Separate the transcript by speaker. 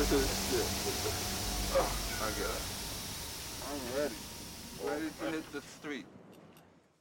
Speaker 1: Shit. I got it. I'm ready. Ready to hit the street.